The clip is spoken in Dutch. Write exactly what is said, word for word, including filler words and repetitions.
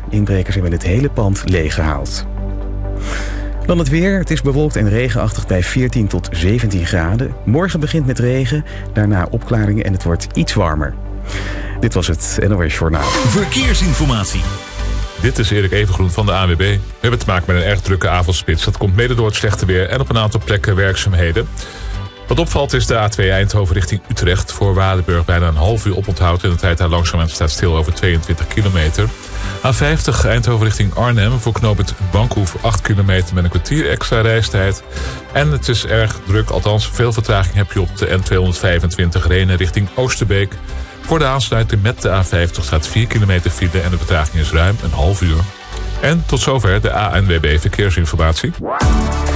Inbrekers hebben het hele pand leeggehaald. Dan het weer. Het is bewolkt en regenachtig bij veertien tot zeventien graden. Morgen begint met regen, daarna opklaringen en het wordt iets warmer. Dit was het N O S Journaal. Verkeersinformatie. Dit is Erik Evengroen van de A N W B. We hebben te maken met een erg drukke avondspits. Dat komt mede door het slechte weer en op een aantal plekken werkzaamheden. Wat opvalt is de A twee Eindhoven richting Utrecht. Voor Waardenburg bijna een half uur oponthoud. En de tijd daar langzaam staat stil over tweeëntwintig kilometer. A vijftig Eindhoven richting Arnhem. Voor knooppunt Bankhoef acht kilometer met een kwartier extra reistijd. En het is erg druk, althans veel vertraging heb je op de N tweehonderdvijfentwintig Rhenen richting Oosterbeek. Voor de aansluiting met de A vijftig staat vier kilometer file en de vertraging is ruim een half uur. En tot zover de A N W B Verkeersinformatie.